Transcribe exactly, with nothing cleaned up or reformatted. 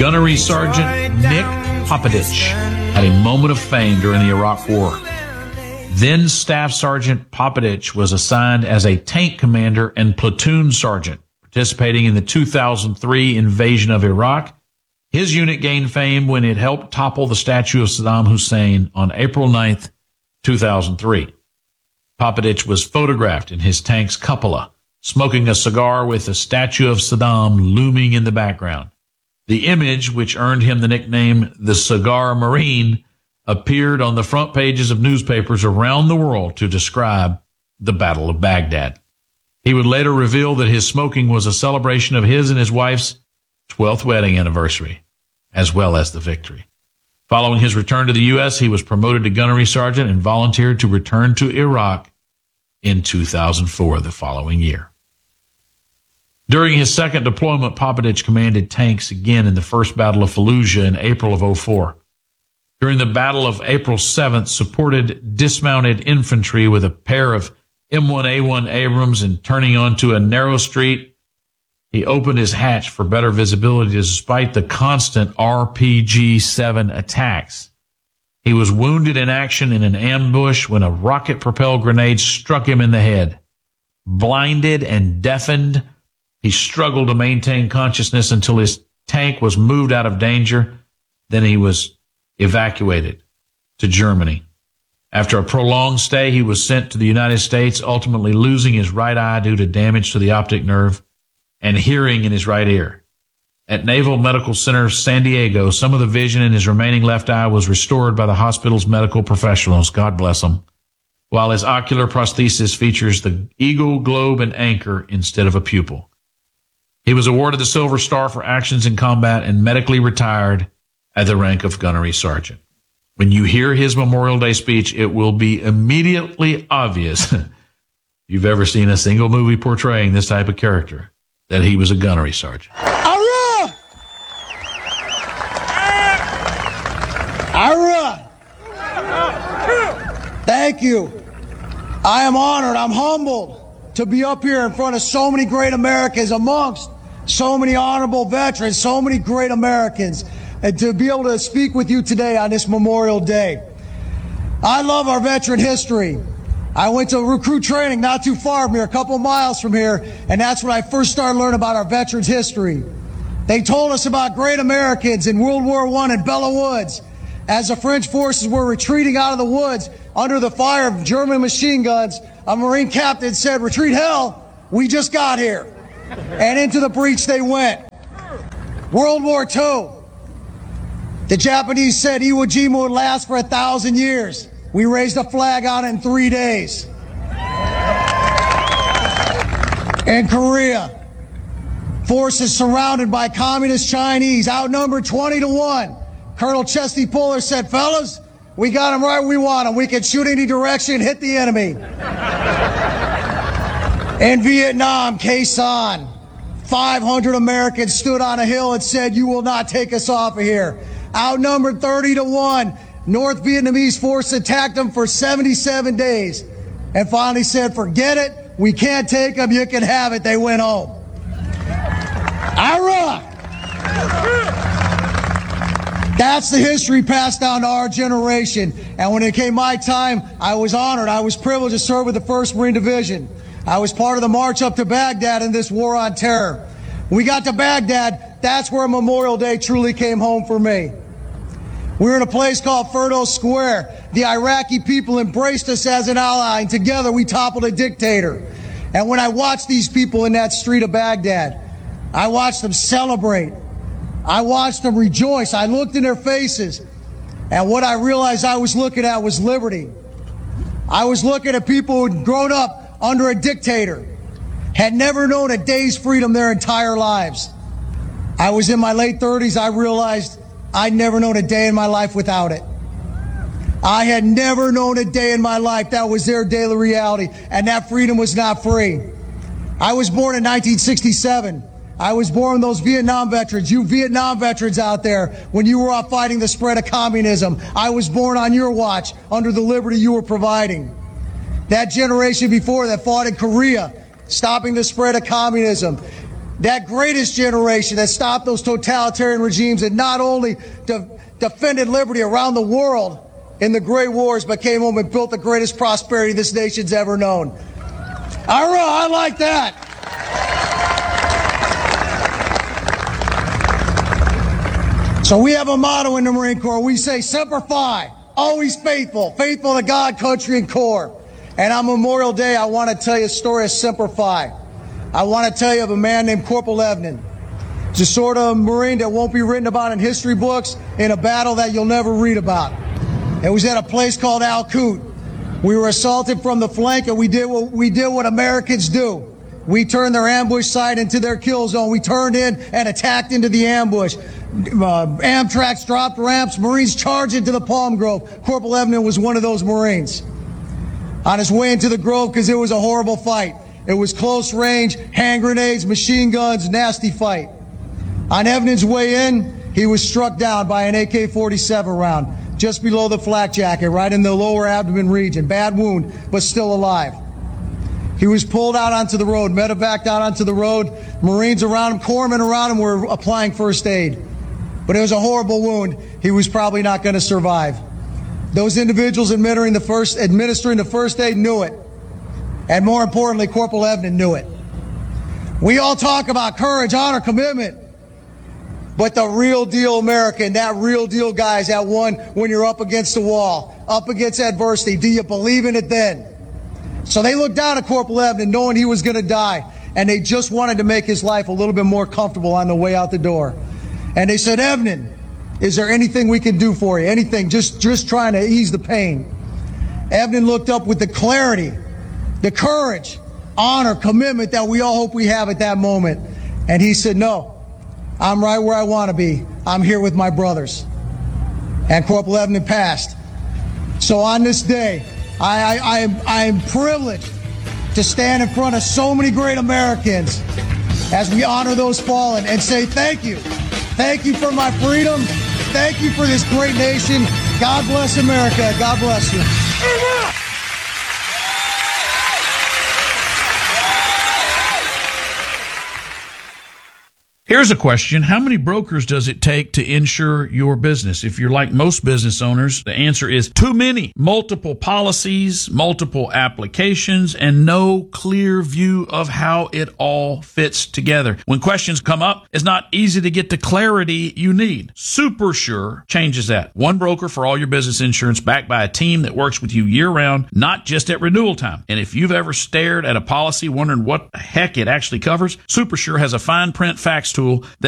Gunnery Sergeant Nick Popovich had a moment of fame during the Iraq War. Then Staff Sergeant Popovich was assigned as a tank commander and platoon sergeant, participating in the two thousand three invasion of Iraq. His unit gained fame when it helped topple the statue of Saddam Hussein on April ninth, two thousand three. Popovich was photographed in his tank's cupola, smoking a cigar with the statue of Saddam looming in the background. The image, which earned him the nickname the Cigar Marine, appeared on the front pages of newspapers around the world to describe the Battle of Baghdad. He would later reveal that his smoking was a celebration of his and his wife's twelfth wedding anniversary, as well as the victory. Following his return to the U S, he was promoted to gunnery sergeant and volunteered to return to Iraq in two thousand four, the following year. During his second deployment, Popovich commanded tanks again in the First Battle of Fallujah in April of oh four. During the Battle of April seventh, supported dismounted infantry with a pair of M one A one Abrams, and turning onto a narrow street, he opened his hatch for better visibility despite the constant R P G seven attacks. He was wounded in action in an ambush when a rocket-propelled grenade struck him in the head. Blinded and deafened, he struggled to maintain consciousness until his tank was moved out of danger. Then he was evacuated to Germany. After a prolonged stay, he was sent to the United States, ultimately losing his right eye due to damage to the optic nerve and hearing in his right ear. At Naval Medical Center San Diego, some of the vision in his remaining left eye was restored by the hospital's medical professionals, God bless them, while his ocular prosthesis features the eagle, globe, and anchor instead of a pupil. He was awarded the Silver Star for actions in combat and medically retired at the rank of gunnery sergeant. When you hear his Memorial Day speech, it will be immediately obvious, if you've ever seen a single movie portraying this type of character, that he was a gunnery sergeant. Ara! Ara! Thank you. I am honored, I'm humbled to be up here in front of so many great Americans, amongst so many honorable veterans, so many great Americans, and to be able to speak with you today on this Memorial Day. I love our veteran history. I went to recruit training not too far from here, a couple miles from here, and that's when I first started learning about our veterans' history. They told us about great Americans in World War One in Belleau Woods, as the French forces were retreating out of the woods under the fire of German machine guns. A Marine captain said, "Retreat hell, we just got here." And into the breach they went. World War Two. The Japanese said Iwo Jima would last for a thousand years. We raised a flag on it in three days. In Korea, forces surrounded by communist Chinese, outnumbered twenty to one. Colonel Chesty Puller said, "Fellas, we got them right where we want them. We can shoot any direction, hit the enemy." In Vietnam, Khe Sanh, five hundred Americans stood on a hill and said, "You will not take us off of here." Outnumbered thirty to one, North Vietnamese force attacked them for seventy-seven days and finally said, "Forget it, we can't take them, you can have it." They went home. Iraq! That's the history passed down to our generation. And when it came my time, I was honored. I was privileged to serve with the first Marine Division. I was part of the march up to Baghdad in this war on terror. When we got to Baghdad, that's where Memorial Day truly came home for me. We were in a place called Firdos Square. The Iraqi people embraced us as an ally, and together we toppled a dictator. And when I watched these people in that street of Baghdad, I watched them celebrate. I watched them rejoice. I looked in their faces, and what I realized I was looking at was liberty. I was looking at people who had grown up under a dictator, had never known a day's freedom their entire lives. I was in my late thirties. I realized I'd never known a day in my life without it. I had never known a day in my life that was their daily reality, and that freedom was not free. I was born in nineteen sixty-seven. I was born with those Vietnam veterans, you Vietnam veterans out there, when you were off fighting the spread of communism. I was born on your watch under the liberty you were providing. That generation before that fought in Korea, stopping the spread of communism. that greatest generation that stopped those totalitarian regimes and not only de- defended liberty around the world in the great wars, but came home and built the greatest prosperity this nation's ever known. All right, I like that. So we have a motto in the Marine Corps. We say, Semper Fi, always faithful, faithful to God, country, and Corps. And on Memorial Day, I want to tell you a story of Semper Fi. I want to tell you of a man named Corporal Evnen. It's the sort of Marine that won't be written about in history books in a battle that you'll never read about. It was at a place called Al Qut. We were assaulted from the flank, and we did what we did what Americans do. We turned their ambush site into their kill zone. We turned in and attacked into the ambush. Uh, Amtracs dropped ramps. Marines charged into the Palm Grove. Corporal Evnen was one of those Marines. On his way into the Grove, because it was a horrible fight. It was close range, hand grenades, machine guns, nasty fight. On Evnen's way in, he was struck down by an A K forty-seven round just below the flak jacket, right in the lower abdomen region. Bad wound, but still alive. He was pulled out onto the road, medevaced out onto the road. Marines around him, corpsmen around him were applying first aid. But it was a horrible wound. He was probably not going to survive. Those individuals administering the first, administering the first aid knew it. And more importantly, Corporal Evnen knew it. We all talk about courage, honor, commitment. But the real deal American, that real deal guy is that one when you're up against the wall, up against adversity. Do you believe in it then? So they looked down at Corporal Evnen knowing he was going to die. And they just wanted to make his life a little bit more comfortable on the way out the door. And they said, Evnen, is there anything we can do for you? Anything, just, just trying to ease the pain. Evnen looked up with the clarity, the courage, honor, commitment that we all hope we have at that moment. And he said, no, I'm right where I want to be. I'm here with my brothers. And Corporal Evnen passed. So on this day, I, I, I, am, I am privileged to stand in front of so many great Americans as we honor those fallen and say thank you. Thank you for my freedom. Thank you for this great nation. God bless America. God bless you. Here's a question. How many brokers does it take to insure your business? If you're like most business owners, the answer is too many. Multiple policies, multiple applications, and no clear view of how it all fits together. When questions come up, it's not easy to get the clarity you need. SuperSure changes that. One broker for all your business insurance backed by a team that works with you year-round, not just at renewal time. And if you've ever stared at a policy wondering what the heck it actually covers, SuperSure has a fine print fax tool that